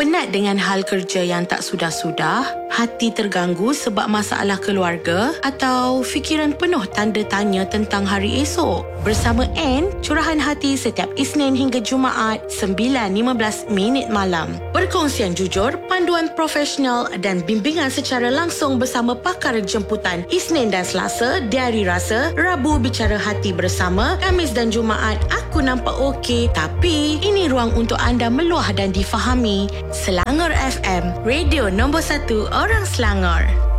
Penat dengan hal kerja yang tak sudah-sudah? Hati terganggu sebab masalah keluarga? Atau fikiran penuh tanda tanya tentang hari esok? Bersama Anne, curahan hati setiap Isnin hingga Jumaat 9.15 malam. Perkongsian jujur, panduan profesional dan bimbingan secara langsung bersama pakar jemputan Isnin dan Selasa, Diari Rasa, Rabu Bicara Hati bersama, Khamis dan Jumaat Aku Nampak Okey, tapi ini ruang untuk anda meluah dan difahami. Selangor FM, radio nombor 1 orang Selangor.